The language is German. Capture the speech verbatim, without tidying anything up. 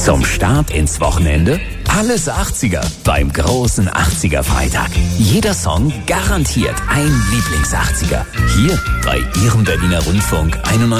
Zum Start ins Wochenende alles achtziger beim großen achtziger-Freitag. Jeder Song garantiert ein Lieblings-achtziger. Hier bei Ihrem Berliner Rundfunk einundneunzig.